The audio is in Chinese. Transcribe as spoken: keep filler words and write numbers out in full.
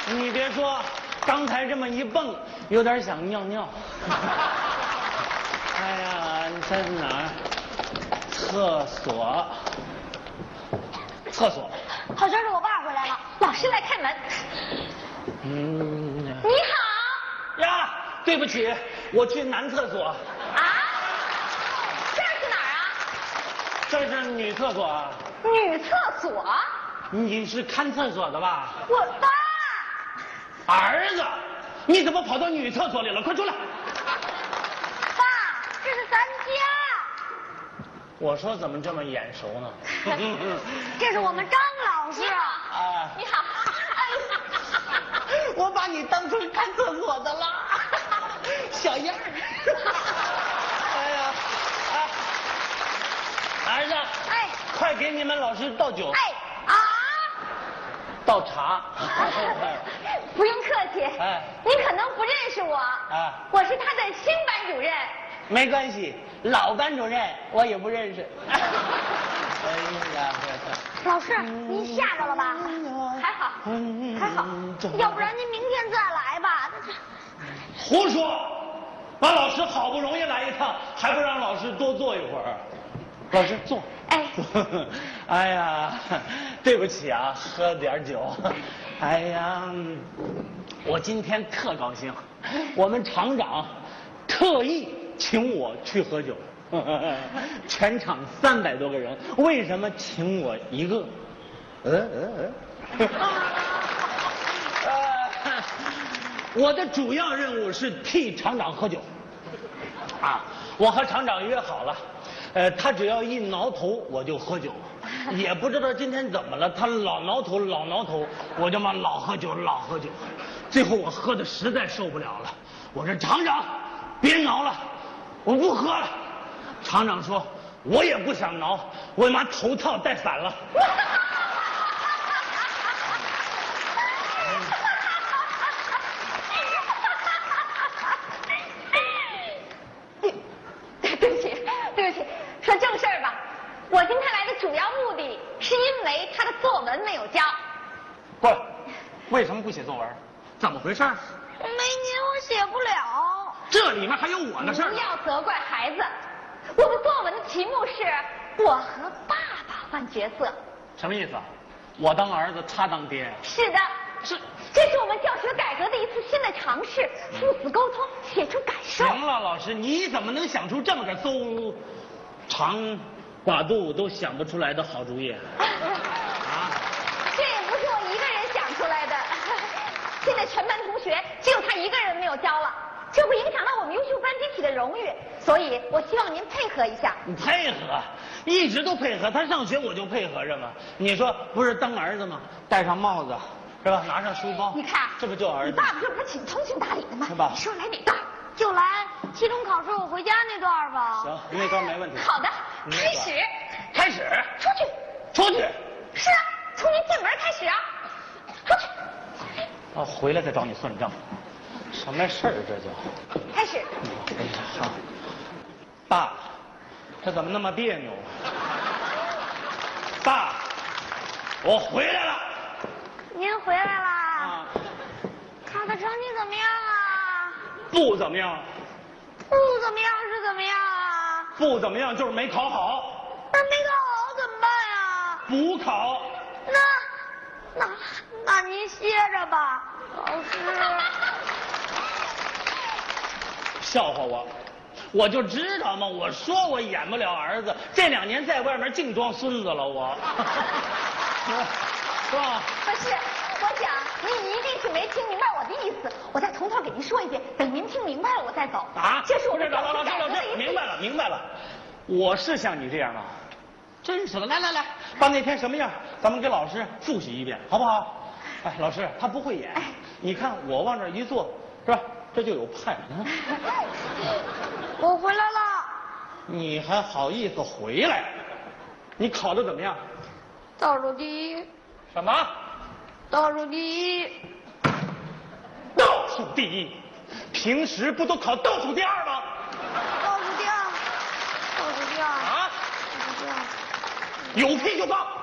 你别说，刚才这么一蹦，有点想尿尿。哎呀，你这是哪儿？厕所。厕所。 好像是我爸回来了，老师来开门。 嗯。 你好。 呀，对不起，我去男厕所。 啊？这是哪儿啊？ 这是女厕所啊。 女厕所？ 你是看厕所的吧？ 我爸。 儿子，你怎么跑到女厕所里了？快出来！ 爸，这是咱家。 我说怎么这么眼熟呢？ 这是我们张老师。 啊， 你好。 我把你当成看厕所的了，小样儿。哎呀，哎，儿子， 哎， 快给你们老师倒酒。 哎啊， 倒茶。 不用客气。 哎， 你可能不认识我。 啊， 我是他的新班主任。 没关系，老班主任我也不认识。哎呀， 老师，您吓着了吧？还好，还好，要不然您明天再来吧。 胡说！把老师好不容易来一趟，还不让老师多坐一会儿？老师坐。 哎， 哎呀，对不起啊，喝点酒。哎呀，我今天特高兴，我们厂长特意请我去喝酒。全场三百多个人，为什么请我一个？嗯嗯嗯。呃，我的主要任务是替厂长喝酒。啊，我和厂长约好了，呃，他只要一挠头我就喝酒，也不知道今天怎么了，他老挠头老挠头，我就嘛老喝酒老喝酒，最后我喝的实在受不了了，我说厂长别挠了，我不喝了。厂长说我也不想挠，我把头套戴反了。 对不起，对不起，说正事儿吧。我今天来的主要目的是因为他的作文没有交。 不，为什么不写作文？怎么回事？ 没您我写不了。 这里面还有我的事儿。 不要责怪孩子。我的作文的题目是我和爸爸换角色。 什么意思啊？我当儿子，他当爹。 是的， 是。 这是我们教学改革的一次新的尝试，父子沟通，写出感受。 行了，老师，你怎么能想出这么个馊长寡肚都想不出来的好主意？啊？ 这也不是我一个人想出来的，现在全班同学只有他一个人没有交了，这会影响到我们优秀班集体的荣誉，所以我希望您配合一下。 你配合，一直都配合，他上学我就配合着嘛。你说不是当儿子吗？戴上帽子。是吧？拿上书包， 你看， 这不就儿子？ 你爸爸这不是挺通情达理的吗？ 是吧？ 你说来哪段？就来期中考试我回家那段吧。 行，那段没问题。 好的，开始。 开始。 出去。 出去。 是啊，从您进门开始啊。出去。 哦，回来再找你算账。什么事儿这就？ 开始。 哎呀，好。爸，这怎么那么别扭？爸，我回来了。 您回来啦？ 啊， 考的成绩怎么样啊？ 不怎么样。 不怎么样是怎么样啊？ 不怎么样就是没考好。 那没考好怎么办呀？ 补考。 那那那您歇着吧，老师。 笑话我，我就知道嘛，我说我演不了儿子，这两年在外面净装孙子了我。是吧？ 不是，我想您一定是没听明白我的意思，我再从头给您说一遍，等您听明白了我再走。 啊， 这是我们的老老师老师，明白了明白了，我是像你这样吗？真是的，来来来，把那天什么样，咱们给老师复习一遍，好不好？哎，老师他不会演，哎、你看我往这一坐，是吧？这就有派。嗯、 我回来了。 你还好意思回来？你考的怎么样？ 倒数第一。 什么？ 倒数第一。 倒数第一？平时不都考倒数第二吗？ 倒数第二。倒数第二。 啊？ 倒数第二。 有屁就放！